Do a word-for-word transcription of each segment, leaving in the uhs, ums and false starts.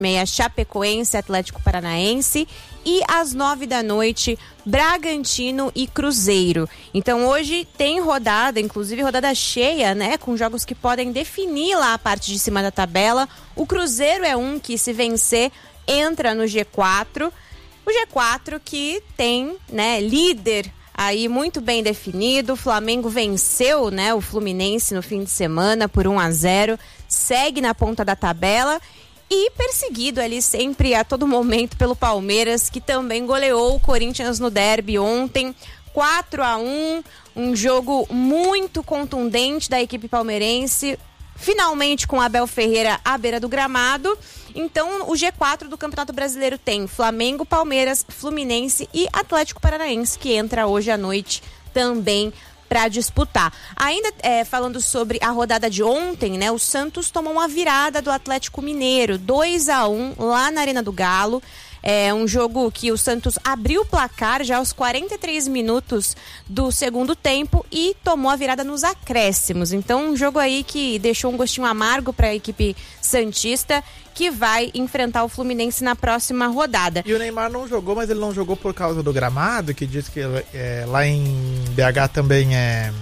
meia Chapecoense, Atlético Paranaense, e às nove da noite, Bragantino e Cruzeiro. Então hoje tem rodada, inclusive rodada cheia, né? Com jogos que podem definir lá a parte de cima da tabela. O Cruzeiro é um que, se vencer, entra no G quatro. O G quatro que tem, né, líder aí muito bem definido. O Flamengo venceu, né, o Fluminense no fim de semana por um a zero. Segue na ponta da tabela. E perseguido ali sempre a todo momento pelo Palmeiras, que também goleou o Corinthians no derby ontem, quatro a um, um jogo muito contundente da equipe palmeirense, finalmente com Abel Ferreira à beira do gramado. Então o G quatro do Campeonato Brasileiro tem Flamengo, Palmeiras, Fluminense e Atlético Paranaense, que entra hoje à noite também para disputar. Ainda é, falando sobre a rodada de ontem, né? O Santos tomou uma virada do Atlético Mineiro, dois a um lá na Arena do Galo. É um jogo que o Santos abriu o placar já aos quarenta e três minutos do segundo tempo e tomou a virada nos acréscimos. Então, um jogo aí que deixou um gostinho amargo para a equipe santista, que vai enfrentar o Fluminense na próxima rodada. E o Neymar não jogou, mas ele não jogou por causa do gramado, que diz que é, lá em B H também é...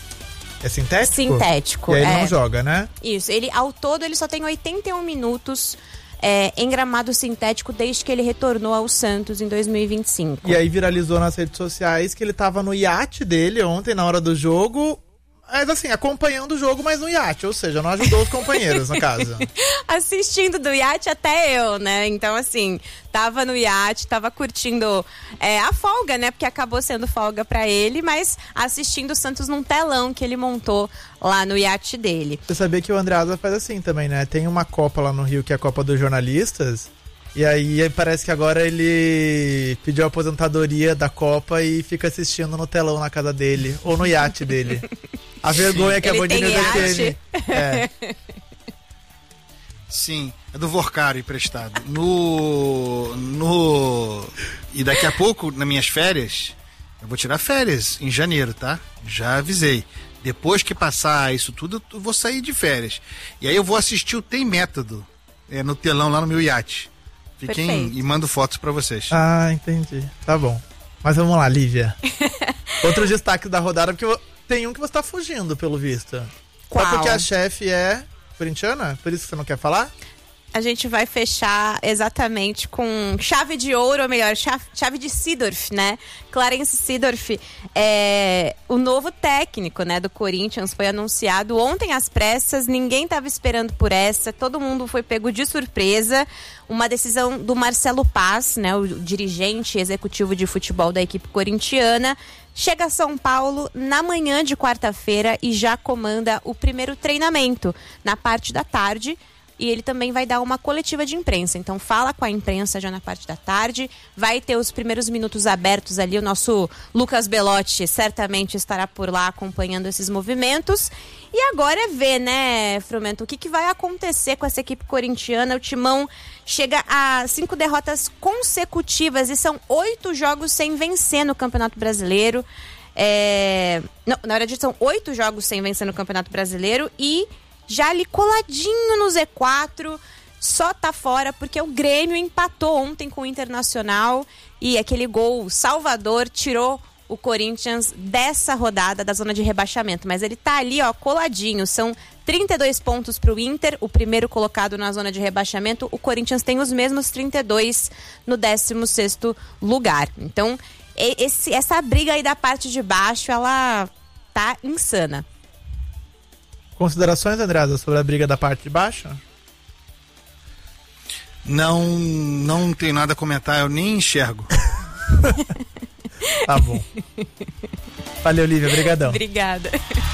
É sintético? Sintético, e aí é. Ele não joga, né? Isso, ele, ao todo ele só tem oitenta e um minutos É, em gramado sintético desde que ele retornou ao Santos em dois mil e vinte e cinco. E aí viralizou nas redes sociais que ele tava no iate dele ontem, na hora do jogo, mas assim, acompanhando o jogo, mas no iate, ou seja, não ajudou os companheiros, no caso. Assistindo do iate até eu, né? Então, assim, tava no iate, tava curtindo é, a folga, né? Porque acabou sendo folga pra ele, mas assistindo o Santos num telão que ele montou lá no iate dele. Você sabia que o Andreasa faz assim também, né? Tem uma Copa lá no Rio, que é a Copa dos Jornalistas, e aí parece que agora ele pediu a aposentadoria da Copa e fica assistindo no telão na casa dele, ou no iate dele. A vergonha que ele a Band News teve. É. Sim, é do Vorcaro emprestado. No, no... E daqui a pouco, nas minhas férias, eu vou tirar férias em janeiro, tá? Já avisei. Depois que passar isso tudo, eu vou sair de férias. E aí eu vou assistir o Tem Método é, no telão lá no meu iate. Fiquem Perfeito. E mando fotos pra vocês. Ah, entendi. Tá bom. Mas vamos lá, Lívia. Outro destaque da rodada, porque eu... tem um que você tá fugindo, pelo visto. Qual? Só porque a chefe é corintiana? Por isso que você não quer falar? A gente vai fechar exatamente com chave de ouro, ou melhor, chave, chave de Seedorf, né? Clarence Seedorf é o novo técnico, né, do Corinthians, foi anunciado ontem às pressas, ninguém estava esperando por essa, todo mundo foi pego de surpresa. Uma decisão do Marcelo Paz, né, o dirigente executivo de futebol da equipe corintiana, chega a São Paulo na manhã de quarta-feira e já comanda o primeiro treinamento na parte da tarde. E ele também vai dar uma coletiva de imprensa. Então fala com a imprensa já na parte da tarde. Vai ter os primeiros minutos abertos ali. O nosso Lucas Belotti certamente estará por lá acompanhando esses movimentos. E agora é ver, né, Frumento, o que, que vai acontecer com essa equipe corintiana. O Timão chega a cinco derrotas consecutivas e são oito jogos sem vencer no Campeonato Brasileiro. É... Não, na verdade, são oito jogos sem vencer no Campeonato Brasileiro e já ali coladinho no Z quatro, só tá fora porque o Grêmio empatou ontem com o Internacional e aquele gol salvador tirou o Corinthians dessa rodada da zona de rebaixamento. Mas ele tá ali, ó, coladinho. São trinta e dois pontos pro Inter, o primeiro colocado na zona de rebaixamento. O Corinthians tem os mesmos trinta e dois no décimo sexto lugar. Então, esse, essa briga aí da parte de baixo, ela tá insana. Considerações, Andreasa, sobre a briga da parte de baixo? Não, não tenho nada a comentar, eu nem enxergo. Tá bom. Valeu, Lívia, obrigadão. Obrigada.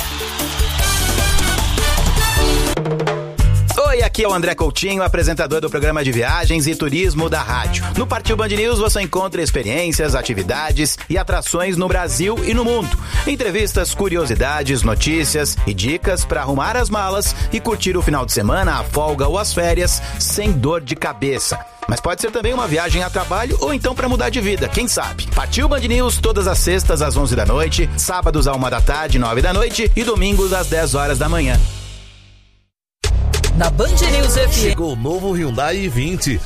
Oi, aqui é o André Coutinho, apresentador do programa de viagens e turismo da rádio. No Partiu Band News você encontra experiências, atividades e atrações no Brasil e no mundo. Entrevistas, curiosidades, notícias e dicas para arrumar as malas e curtir o final de semana, a folga ou as férias sem dor de cabeça. Mas pode ser também uma viagem a trabalho ou então para mudar de vida, quem sabe? Partiu Band News todas as sextas às onze da noite, sábados à uma da tarde, nove da noite e domingos às dez horas da manhã. na Band News F M. Chegou o novo Hyundai i vinte.